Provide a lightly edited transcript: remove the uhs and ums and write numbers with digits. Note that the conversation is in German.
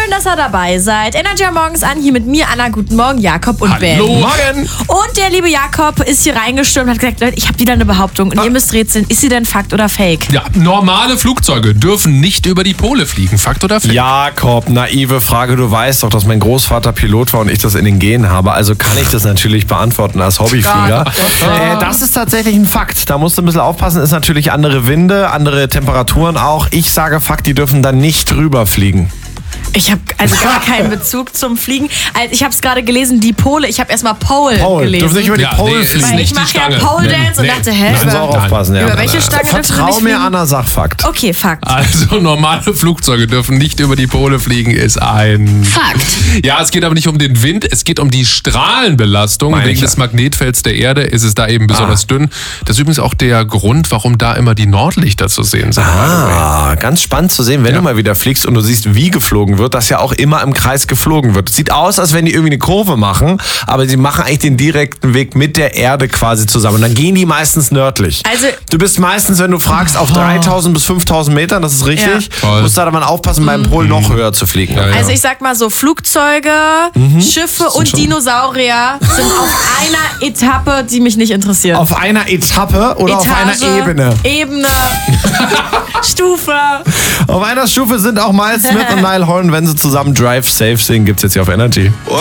Schön, dass ihr dabei seid. Energy morgens an, hier mit mir, Anna. Guten Morgen, Jakob und Ben. Hallo. Morgen. Und der liebe Jakob ist hier reingestürmt und hat gesagt, Leute, ich habe wieder eine Behauptung. Und ihr müsst rätseln, ist sie denn Fakt oder Fake? Ja, normale Flugzeuge dürfen nicht über die Pole fliegen. Fakt oder Fake? Jakob, naive Frage. Du weißt doch, dass mein Großvater Pilot war und ich das in den Genen habe. Also kann ich das natürlich beantworten als Hobbyflieger. Das ist tatsächlich ein Fakt. Da musst du ein bisschen aufpassen. Ist natürlich andere Winde, andere Temperaturen auch. Ich sage Fakt, die dürfen dann nicht rüberfliegen. Ich habe also gar keinen Bezug zum Fliegen. Also ich habe es gerade gelesen, die Pole. Ich habe erstmal Pole gelesen. Dürfen nicht über die Pole ist fliegen. Weil ich nicht die mache ja Stange. Pole Dance und dachte, hä? Müssen Sie auch aufpassen, ja. Über welche Stange dürfen wir nicht Vertrau mir, fliegen? Anna, sag Fakt. Okay, Fakt. Also normale Flugzeuge dürfen nicht über die Pole fliegen, ist ein Fakt. Ja, es geht aber nicht um den Wind, es geht um die Strahlenbelastung. Meine Wegen ich des ja. Magnetfelds der Erde ist es da eben besonders dünn. Das ist übrigens auch der Grund, warum da immer die Nordlichter zu sehen sind. Ganz spannend zu sehen, wenn du mal wieder fliegst und du siehst, wie geflogen wird, dass ja auch immer im Kreis geflogen wird. Es sieht aus, als wenn die irgendwie eine Kurve machen, aber sie machen eigentlich den direkten Weg mit der Erde quasi zusammen. Und dann gehen die meistens nördlich. Also du bist meistens, wenn du fragst, auf 3000 bis 5000 Metern, das ist richtig. Toll. Musst da aber aufpassen, beim Pol noch höher zu fliegen. Ja, ja. Also ich sag mal so, Flugzeuge, Schiffe und Dinosaurier sind auf einer Etappe, die mich nicht interessieren. Auf einer Etappe oder auf einer Ebene? Ebene. Stufe. Auf einer Stufe sind auch Miles Smith und Niall Horan, wenn sie zusammen Drive Safe singen, gibt's jetzt hier auf Energy.